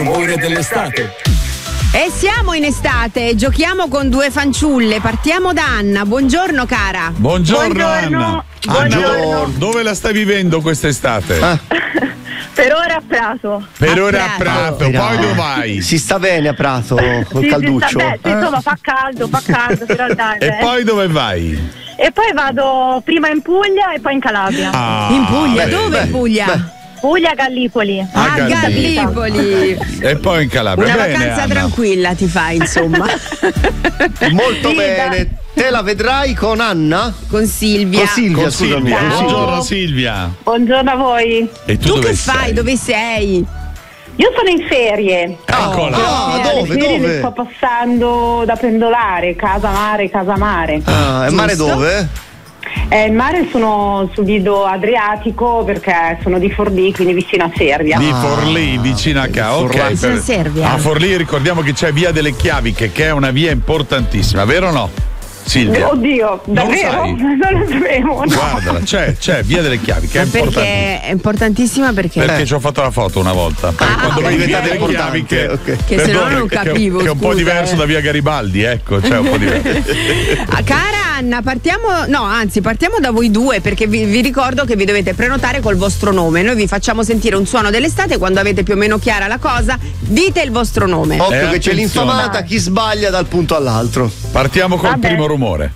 rumore dell'estate. E siamo in estate, giochiamo con due fanciulle. Partiamo da Anna. Buongiorno cara. Buongiorno Anna. Buongiorno. Dove la stai vivendo quest'estate? Per ora a Prato. Per ora a Prato, poi dove vai? Si sta bene a Prato col calduccio. Insomma fa caldo, però dai. E poi dove vai? E poi vado prima in Puglia e poi in Calabria. In Puglia? Dove in Puglia? Puglia, Gallipoli. Gallipoli. E poi in Calabria. Una Bene, vacanza Anna. tranquilla ti fai, insomma. Molto Sì, bene. Te la vedrai con Anna? Con Silvia. Con Silvia, Con scusami. Silvia. Con Silvia. Buongiorno Silvia. Buongiorno a voi. E Tu dove che sei? fai? Dove sei? Io sono in ferie. Eccola. Dove? Le ferie Dove? le sto passando da pendolare, casa mare. Ah, e mare Giusto? dove? Il mare sono sul lido Adriatico perché sono di Forlì, quindi vicino a Serbia. Di Forlì, vicino a casa. Ok. Vicino a Serbia. A Forlì ricordiamo che c'è Via delle Chiaviche, che è una via importantissima, vero o no? Silvia. Oddio, Non lo davvero? sai? Non lo sapevo. No. Guardala, c'è Via delle Chiaviche, è importante. Perché è importantissima Perché ci ho fatto la foto una volta. Quando vai in Via delle importante, Chiaviche, ok. Che se no perdone, non capivo, che è un po' scusa, diverso da Via Garibaldi, ecco, c'è un po' diverso. Cara Anna, partiamo da voi due, perché vi ricordo che vi dovete prenotare col vostro nome. Noi vi facciamo sentire un suono dell'estate, quando avete più o meno chiara la cosa, dite il vostro nome. Occhio che c'è attenzione. l'infamata, chi sbaglia dal punto all'altro. Partiamo col Vabbè. primo rumore.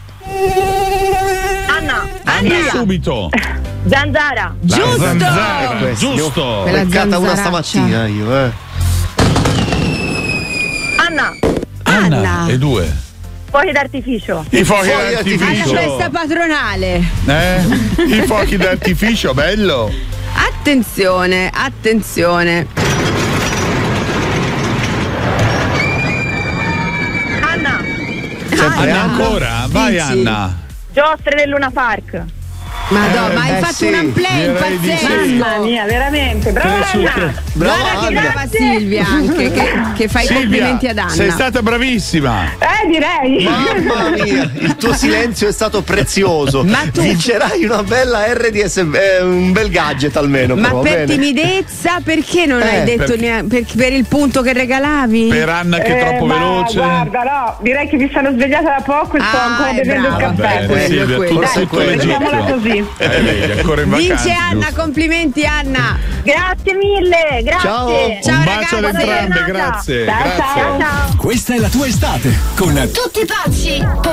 Anna. Subito. Zanzara. La Giusto! zanzara, Questo. giusto. Quella Beccata una zanzaraccia. stamattina io, Anna. E due. Fuochi d'artificio. I fuochi Fuochi d'artificio. Alla festa patronale. I fuochi d'artificio, bello. Attenzione. Anna. Sempre Anna Anna. ancora? Vai Dici. Anna. Giostre del Luna Park. Ma hai fatto sì, un unplay direi di sì. pazzesco. Mamma mia, veramente. Brava Anna. Brava Guarda che Anna. brava Silvia anche, che fai Silvia, complimenti ad Anna. sei stata bravissima. Direi. Mamma mia, il tuo silenzio è stato prezioso. Ma tu- vincerai una bella RDS, un bel gadget almeno. Ma però, per bene. timidezza, perché non hai detto perché- neanche per il punto che regalavi? Per Anna che è troppo ma veloce. Guarda, no, direi che mi sono svegliata da poco e sto ancora bevendo il brava. caffè. Bene, Silvia, quello. tutto Dai, tutto Vediamola legittimo. così. Vedi, ancora in vacanza. Vince Anna, giusto. complimenti Anna. Grazie mille, grazie. Ciao. Ciao Un bacio ad ragazzi. entrambe, Buona giornata. grazie. Ciao, grazie. ciao, ciao. Questa è la tua estate con Tutti pazzi!